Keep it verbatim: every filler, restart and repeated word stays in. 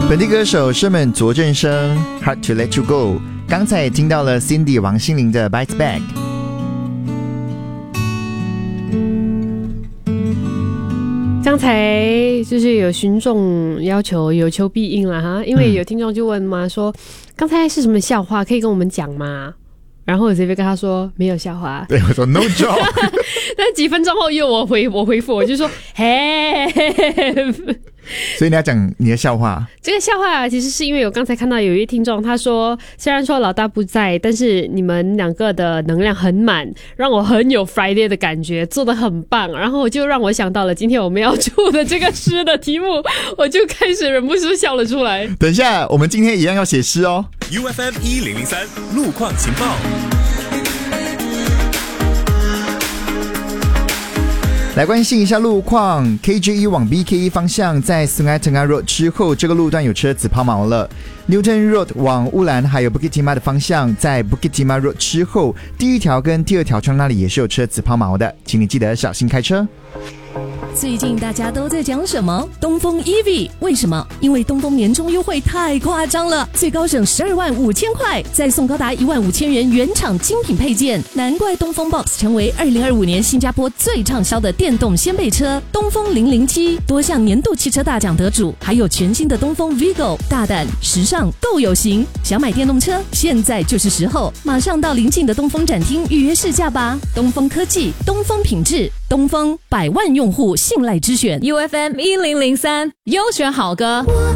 本地歌手生们卓振生 Hard to Let You Go， 刚才听到了 Cindy 王心凌的 Bites Back。 刚才就是有群众要求有求必应了哈，因为有听众就问嘛，说刚才是什么笑话，可以跟我们讲吗？然后我直接跟他说没有笑话。 对，我说 No joke。 但几分钟后又我回我回复，我就说嘿。 所以你要讲你的笑话。 这个笑话其实是因为我刚才看到有一位听众他说，虽然说老大不在，但是你们两个的能量很满，让我很有 Friday 的感觉，做得很棒，然后就让我想到了今天我们要出的这个诗的题目，我就开始忍不住笑了出来。 等一下，我们今天一样要写诗哦。 U F M 一零零三路况情报。 来关心一下路况 ，K J 一 往 B K 一 方向，在 Sungai Tengah Road 之后，这个路段有车子抛锚了。Newton Road 往乌兰还有 Bukit Timah 的方向，在 Bukit Timah Road 之后，第一条跟第二条窗那里也是有车子抛锚的，请你记得小心开车。 最近大家都在讲什么？东风 E V， 为什么？因为东风年终优惠太夸张了，最高省十二万五千块，再送高达一万五千元原厂精品配件，难怪东风 Box 成为二零二五年新加坡最畅销的电动掀背车。东风零零七多项年度汽车大奖得主，还有全新的东风 Vigo， 大胆时尚够有型。想买电动车，现在就是时候，马上到邻近的东风展厅预约试驾吧。东风科技，东风品质，东风百万用户信赖之选 U F M 一零零三优选好歌。